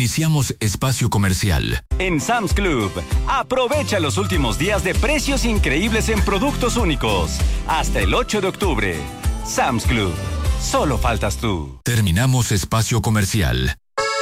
Iniciamos espacio comercial. En Sam's Club, aprovecha los últimos días de precios increíbles en productos únicos. Hasta el 8 de octubre. Sam's Club. Solo faltas tú. Terminamos espacio comercial.